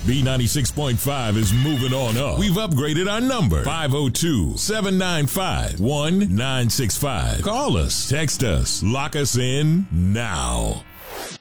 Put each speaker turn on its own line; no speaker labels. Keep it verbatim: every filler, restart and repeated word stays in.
B ninety-six point five is moving on up. We've upgraded our number. five oh two, seven nine five, one nine six five. Call us, text us, lock us in now.